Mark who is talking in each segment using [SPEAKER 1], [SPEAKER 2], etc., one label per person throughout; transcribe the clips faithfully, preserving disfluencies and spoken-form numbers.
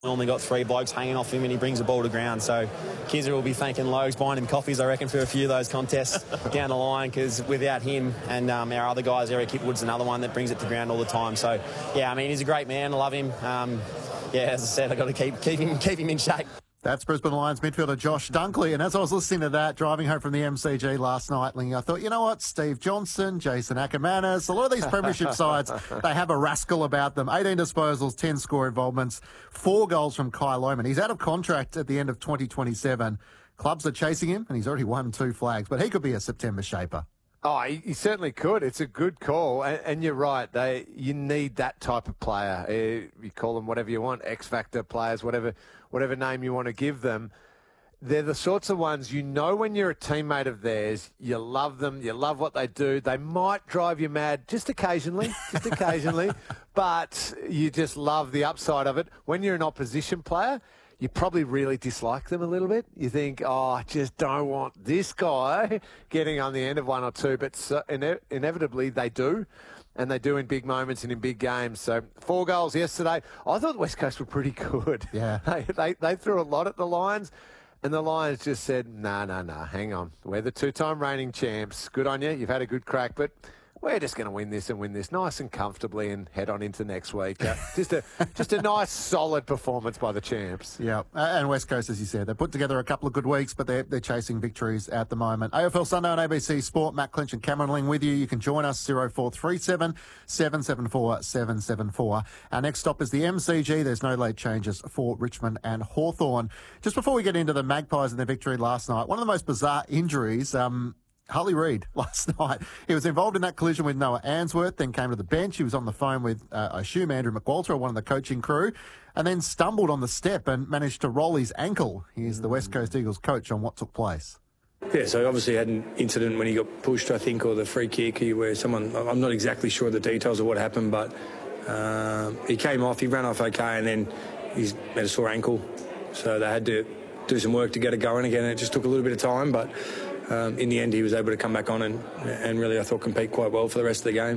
[SPEAKER 1] Normally got three blokes hanging off him and he brings the ball to ground. So Kizza will be thanking Logs, buying him coffees, I reckon, for a few of those contests down the line, because without him and um, our other guys, Eric Hipwood's another one that brings it to ground all the time. So, yeah, I mean, he's a great man. I love him. Um, yeah, as I said, I've got to keep, keep, him, keep him in shape.
[SPEAKER 2] That's Brisbane Lions midfielder Josh Dunkley. And as I was listening to that, driving home from the M C G last night, Lingy, I thought, you know what, Steve Johnson, Jason Ackermanis, a lot of these premiership sides, they have a rascal about them. eighteen disposals, ten score involvements, four goals from Kai Lohmann. He's out of contract at the end of twenty twenty-seven. Clubs are chasing him, and he's already won two flags, but he could be a September shaper.
[SPEAKER 3] Oh, he, he certainly could. It's a good call. And, and you're right. They You need that type of player. Uh, you call them whatever you want, X-Factor players, whatever whatever name you want to give them. They're the sorts of ones, you know, when you're a teammate of theirs, you love them, you love what they do. They might drive you mad just occasionally, just occasionally, but you just love the upside of it. When you're an opposition player, you probably really dislike them a little bit. You think, oh, I just don't want this guy getting on the end of one or two. But so, ine- inevitably they do, and they do in big moments and in big games. So four goals yesterday. I thought West Coast were pretty good.
[SPEAKER 2] Yeah.
[SPEAKER 3] They, they, they threw a lot at the Lions, and the Lions just said, no, no, no, hang on. We're the two-time reigning champs. Good on you. You've had a good crack, but we're just going to win this and win this nice and comfortably and head on into next week. Uh, just a just a nice, solid performance by the champs.
[SPEAKER 2] Yeah, uh, and West Coast, as you said, they put together a couple of good weeks, but they're, they're chasing victories at the moment. A F L Sunday on A B C Sport. Matt Clinch and Cameron Ling with you. You can join us, zero four three seven, seven seven four, seven seven four. Our next stop is the M C G. There's no late changes for Richmond and Hawthorn. Just before we get into the Magpies and their victory last night, one of the most bizarre injuries, um, Harley Reid last night. He was involved in that collision with Noah Answorth, then came to the bench. He was on the phone with, uh, I assume, Andrew McWalter, one of the coaching crew, and then stumbled on the step and managed to roll his ankle. He's the West Coast Eagles coach on what took place.
[SPEAKER 4] Yeah, so obviously had an incident when he got pushed, I think, or the free kick where someone, I'm not exactly sure of the details of what happened, but uh, he came off, he ran off okay, and then he's had a sore ankle. So they had to do some work to get it going again. It just took a little bit of time, but Um, in the end, he was able to come back on and, and really, I thought, compete quite well for the rest of the game.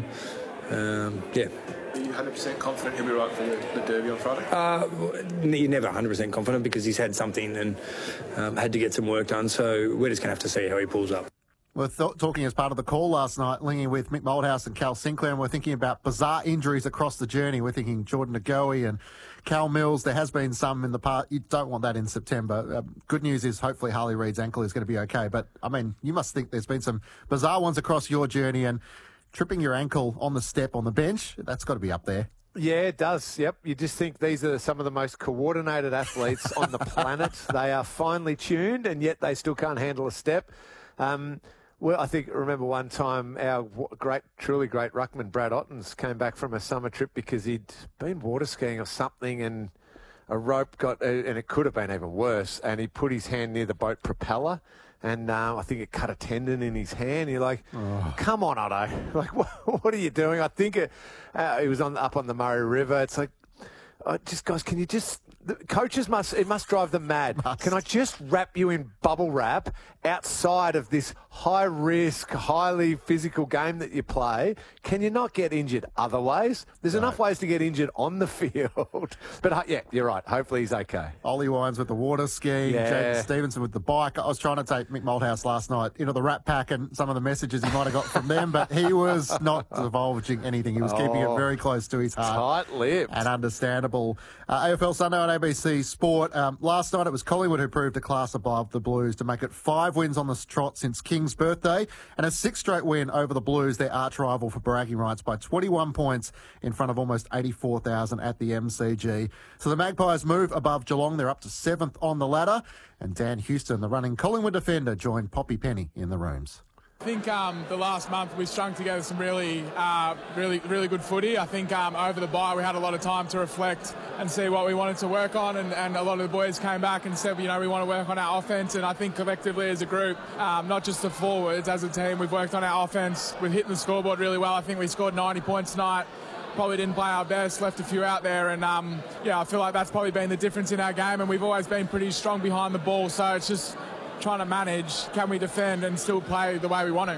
[SPEAKER 4] Um, yeah.
[SPEAKER 5] Are you one hundred percent confident he'll be right for the, the Derby on Friday?
[SPEAKER 4] Uh, you're never one hundred percent confident because he's had something and um, had to get some work done. So we're just going to have to see how he pulls up.
[SPEAKER 2] We're th- talking as part of the call last night, linking with Mick Moldhouse and Cal Sinclair, and we're thinking about bizarre injuries across the journey. We're thinking Jordan Ngoe and Cal Mills. There has been some in the past. You don't want that in September. Uh, good news is hopefully Harley Reid's ankle is going to be okay. But, I mean, you must think there's been some bizarre ones across your journey, and tripping your ankle on the step on the bench, that's got to be up there.
[SPEAKER 3] Yeah, it does. Yep. You just think these are some of the most coordinated athletes on the planet. They are finely tuned, and yet they still can't handle a step. Um, Well, I think, remember one time our great, truly great ruckman, Brad Ottens, came back from a summer trip because he'd been water skiing or something and a rope got, uh, and it could have been even worse, and he put his hand near the boat propeller and uh, I think it cut a tendon in his hand. You're like, oh. Come on, Otto. Like, what, what are you doing? I think it, uh, it was on up on the Murray River. It's like, uh, just guys, can you just... The coaches must, it must drive them mad.
[SPEAKER 2] Must.
[SPEAKER 3] Can I just wrap you in bubble wrap outside of this high risk, highly physical game that you play? Can you not get injured other ways? There's right. enough ways to get injured on the field. But uh, yeah, you're right. Hopefully he's okay.
[SPEAKER 2] Ollie Wines with the water skiing,
[SPEAKER 3] yeah.
[SPEAKER 2] Jaden Stevenson with the bike. I was trying to take Mick Moldhouse last night into the Rat Pack and some of the messages he might have got from them, but he was not divulging anything. He was oh, keeping it very close to his heart.
[SPEAKER 3] Tight-lipped.
[SPEAKER 2] And understandable. Uh, A F L Sunday on A B C Sport. Um, last night it was Collingwood who proved a class above the Blues to make it five wins on the trot since King's birthday and a sixth straight win over the Blues, their arch rival for bragging rights, by twenty-one points in front of almost eighty-four thousand at the M C G. So the Magpies move above Geelong. They're up to seventh on the ladder. And Dan Houston, the running Collingwood defender, joined Poppy Penny in the rooms.
[SPEAKER 6] I think um, the last month we strung together some really, uh, really, really good footy. I think um, over the bye we had a lot of time to reflect and see what we wanted to work on, and, and a lot of the boys came back and said, you know, we want to work on our offence. And I think collectively as a group, um, not just the forwards, as a team, we've worked on our offence. We've hit the scoreboard really well. I think we scored ninety points tonight. Probably didn't play our best, left a few out there, and um, yeah, I feel like that's probably been the difference in our game. And we've always been pretty strong behind the ball, so it's just trying to manage, can we defend and still play the way we want to.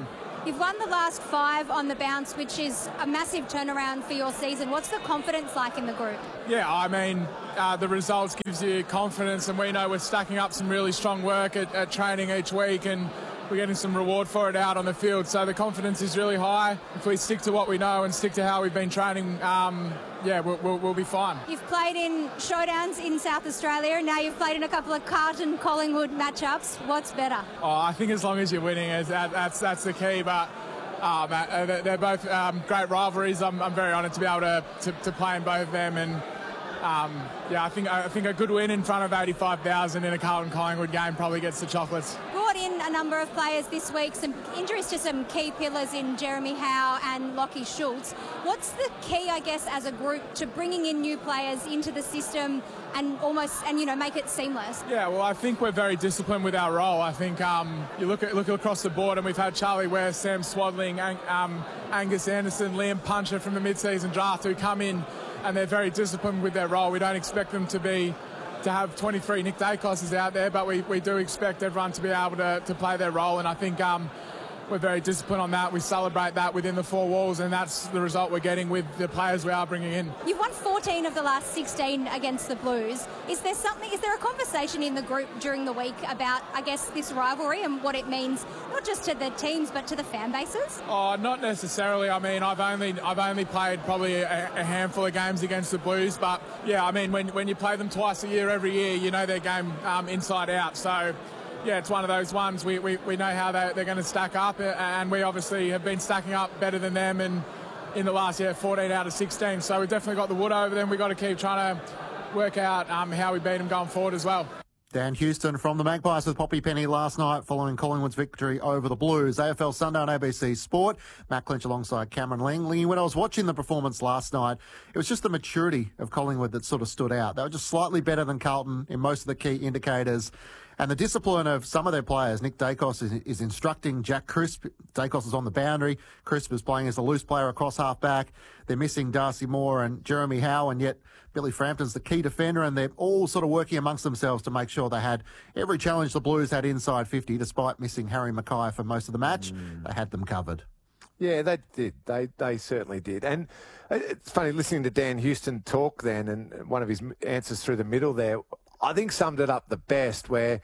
[SPEAKER 7] You've won the last five on the bounce, which is a massive turnaround for your season. What's the confidence like in the group?
[SPEAKER 6] Yeah, I mean, uh, the results gives you confidence, and we know we're stacking up some really strong work at, at training each week, and we're getting some reward for it out on the field. So the confidence is really high. If we stick to what we know and stick to how we've been training, um, yeah, we'll, we'll, we'll be fine.
[SPEAKER 7] You've played in showdowns in South Australia, and now you've played in a couple of Carlton Collingwood matchups. What's better?
[SPEAKER 6] Oh, I think as long as you're winning, that, that's that's the key. But uh, Matt, they're both um, great rivalries. I'm, I'm very honoured to be able to, to, to play in both of them, and um, yeah, I think I think a good win in front of eighty-five thousand in a Carlton Collingwood game probably gets the chocolates.
[SPEAKER 7] Brought in a number of players this week, some injuries to some key pillars in Jeremy Howe and Lockie Schultz. What's the key, I guess, as a group to bringing in new players into the system and almost, and you know, make it seamless?
[SPEAKER 6] Yeah, well, I think we're very disciplined with our role. I think um, you look at look across the board, and we've had Charlie West, Sam Swadling, Ang, um, Angus Anderson, Liam Puncher from the mid-season draft who come in, and they're very disciplined with their role. We don't expect them to be to have twenty-three Nick Dacos's out there, but we, we do expect everyone to be able to, to play their role, and I think um, we're very disciplined on that. We celebrate that within the four walls, and that's the result we're getting with the players we are bringing in.
[SPEAKER 7] You've won fourteen of the last sixteen against the Blues. Is there something, is there a conversation in the group during the week about, I guess, this rivalry and what it means, not just to the teams, but to the fan bases?
[SPEAKER 6] Oh, not necessarily. I mean, I've only I've only played probably a, a handful of games against the Blues, but yeah, I mean, when, when you play them twice a year, every year, you know their game um, inside out. So yeah, it's one of those ones. We, we, we know how they, they're going to stack up, and we obviously have been stacking up better than them in, in the last year, fourteen out of sixteen. So we've definitely got the wood over them. We've got to keep trying to work out um, how we beat them going forward as well.
[SPEAKER 2] Dan Houston from the Magpies with Poppy Penny last night following Collingwood's victory over the Blues. A F L Sunday on A B C Sport. Matt Clinch alongside Cameron Ling. Lingy, when I was watching the performance last night, it was just the maturity of Collingwood that sort of stood out. They were just slightly better than Carlton in most of the key indicators. And the discipline of some of their players. Nick Dacos is, is instructing Jack Crisp. Dacos is on the boundary. Crisp is playing as a loose player across half-back. They're missing Darcy Moore and Jeremy Howe, and yet Billy Frampton's the key defender, and they're all sort of working amongst themselves to make sure they had every challenge the Blues had inside fifty, despite missing Harry Mackay for most of the match. Mm. They had them covered.
[SPEAKER 3] Yeah, they did. They they certainly did. And it's funny listening to Dan Houston talk then, and one of his answers through the middle there, I think summed it up the best, where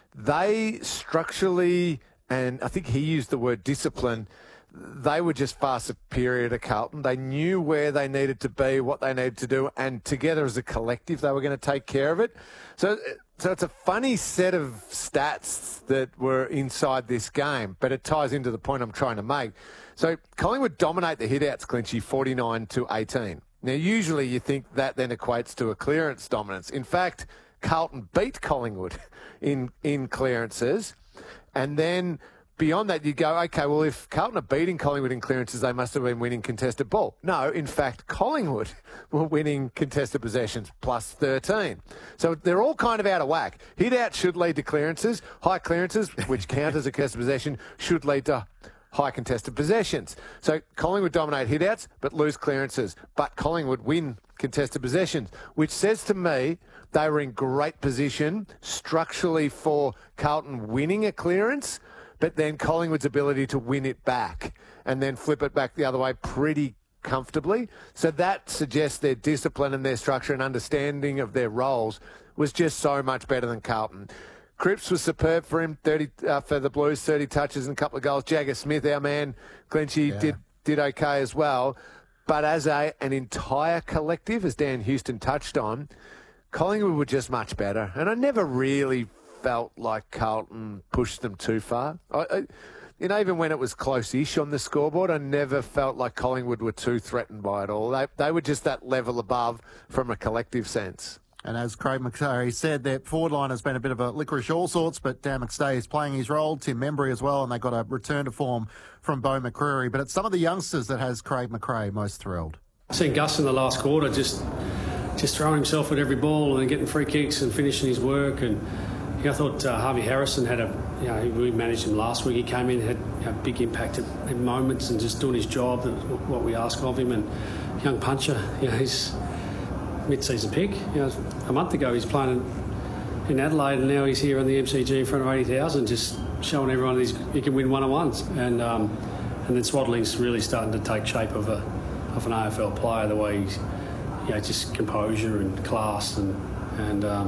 [SPEAKER 3] they structurally, and I think he used the word discipline, they were just far superior to Carlton. They knew where they needed to be, what they needed to do, and together as a collective, they were going to take care of it. So, so it's a funny set of stats that were inside this game, but it ties into the point I'm trying to make. So Collingwood dominate the hit-outs, Clinchy, forty-nine to eighteen. Now, usually you think that then equates to a clearance dominance. In fact, Carlton beat Collingwood in in clearances, and then beyond that you go, okay, well, if Carlton are beating Collingwood in clearances, they must have been winning contested ball. No, in fact, Collingwood were winning contested possessions, plus thirteen. So they're all kind of out of whack. Hit-out should lead to clearances. High clearances, which count as a contested possession, should lead to high contested possessions. So Collingwood dominate hit-outs but lose clearances, but Collingwood win contested possessions, which says to me they were in great position structurally for Carlton winning a clearance, but then Collingwood's ability to win it back and then flip it back the other way pretty comfortably. So that suggests their discipline and their structure and understanding of their roles was just so much better than Carlton. Cripps was superb for him, thirty uh, for the Blues, thirty touches and a couple of goals. Jagger Smith, our man, Clinchy, yeah. did did okay as well. But as a an entire collective, as Dan Houston touched on, Collingwood were just much better. And I never really felt like Carlton pushed them too far. I, I, you know, even when it was close-ish on the scoreboard, I never felt like Collingwood were too threatened by it all. They, they were just that level above from a collective sense.
[SPEAKER 2] And as Craig McStay said, their forward line has been a bit of a licorice all sorts, but Dan McStay is playing his role, Tim Membry as well, and they got a return to form from Beau McCreary. But it's some of the youngsters that has Craig McRae most thrilled.
[SPEAKER 8] I've seen Gus in the last quarter just just throwing himself at every ball and getting free kicks and finishing his work. And you know, I thought uh, Harvey Harrison had a, you know, we managed him last week. He came in, had a you know, big impact at, at moments and just doing his job, what we ask of him. And young Puncher, you know, he's mid-season pick. You know, a month ago he's playing in, in Adelaide, and now he's here on the M C G in front of eighty thousand, just showing everyone he's, he can win one-on-ones. And um, and then Swaddling's really starting to take shape of a of an A F L player. The way he's, you know, just composure and class, and and um,